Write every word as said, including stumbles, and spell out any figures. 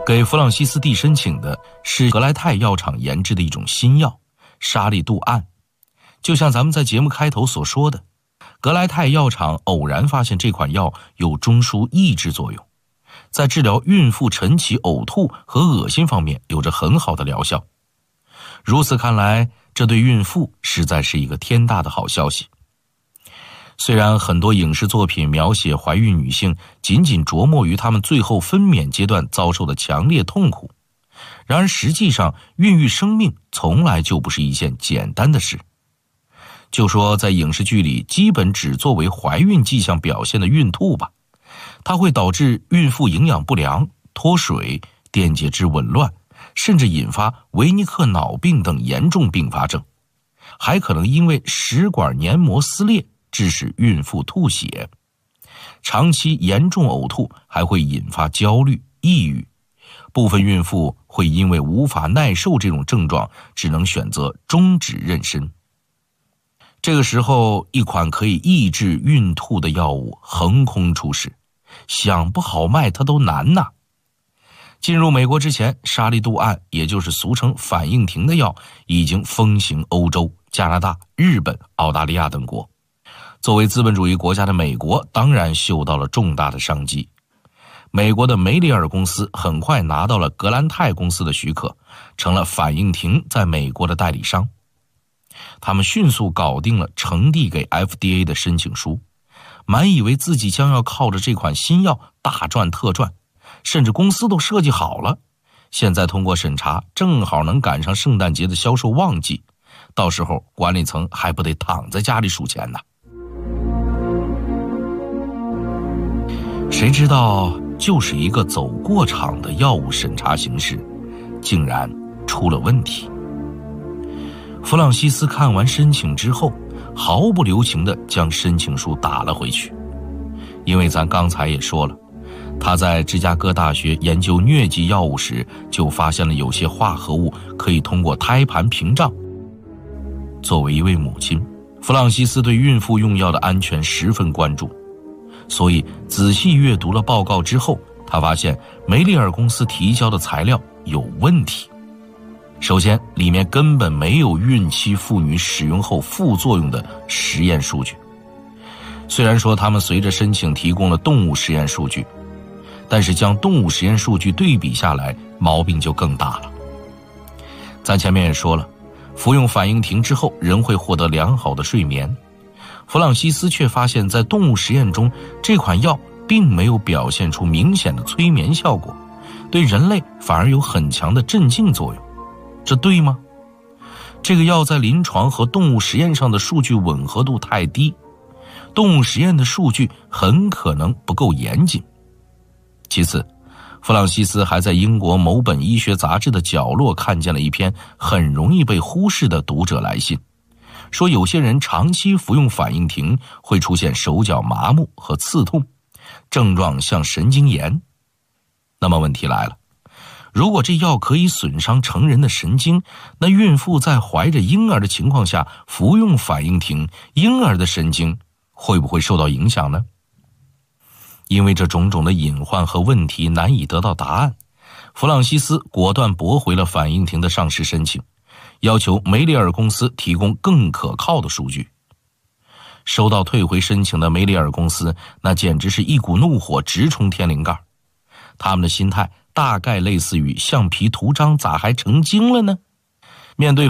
给弗朗西斯蒂申请的是格莱泰药厂研制的一种新药沙利度胺。就像咱们在节目开头所说的，格莱泰药厂偶然发现这款药有中枢抑制作用，在治疗孕妇晨起呕吐和恶心方面有着很好的疗效。如此看来，这对孕妇实在是一个天大的好消息。虽然很多影视作品描写怀孕女性仅仅着墨于她们最后分娩阶段遭受的强烈痛苦，然而实际上孕育生命从来就不是一件简单的事。就说在影视剧里基本只作为怀孕迹象表现的孕吐吧，它会导致孕妇营养不良、脱水、电解质紊乱，甚至引发维尼克脑病等严重并发症，还可能因为食管黏膜撕裂致使孕妇吐血。长期严重呕吐还会引发焦虑、抑郁，部分孕妇会因为无法耐受这种症状，只能选择终止妊娠。这个时候，一款可以抑制孕吐的药物横空出世，想不好卖它都难呐。进入美国之前，沙利度胺，也就是俗称反应停的药，已经风行欧洲、加拿大、日本、澳大利亚等国。作为资本主义国家的美国，当然嗅到了重大的商机。美国的梅里尔公司很快拿到了格兰泰公司的许可，成了反应停在美国的代理商。他们迅速搞定了呈递给 F D A 的申请书，满以为自己将要靠着这款新药大赚特赚，甚至公司都设计好了，现在通过审查正好能赶上圣诞节的销售旺季，到时候管理层还不得躺在家里数钱呢。谁知道就是一个走过场的药物审查形式，竟然出了问题。弗朗西斯看完申请之后，毫不留情地将申请书打了回去。因为咱刚才也说了，他在芝加哥大学研究疟疾药物时，就发现了有些化合物可以通过胎盘屏障。作为一位母亲，弗朗西斯对孕妇用药的安全十分关注，所以仔细阅读了报告之后，他发现梅里尔公司提交的材料有问题。首先，里面根本没有孕期妇女使用后副作用的实验数据。虽然说他们随着申请提供了动物实验数据，但是将动物实验数据对比下来，毛病就更大了。咱前面也说了，服用反应停之后，人会获得良好的睡眠。弗朗西斯却发现在动物实验中，这款药并没有表现出明显的催眠效果，对人类反而有很强的镇静作用。这对吗？这个药在临床和动物实验上的数据吻合度太低，动物实验的数据很可能不够严谨。其次，弗朗西斯还在英国某本医学杂志的角落看见了一篇很容易被忽视的读者来信，说有些人长期服用反应停会出现手脚麻木和刺痛，症状像神经炎。那么问题来了，如果这药可以损伤成人的神经，那孕妇在怀着婴儿的情况下服用反应停，婴儿的神经会不会受到影响呢？因为这种种的隐患和问题难以得到答案，弗朗西斯果断驳回了反应停的上市申请，要求梅里尔公司提供更可靠的数据。收到退回申请的梅里尔公司，那简直是一股怒火直冲天灵盖。他们的心态大概类似于橡皮图章咋还成精了呢？面对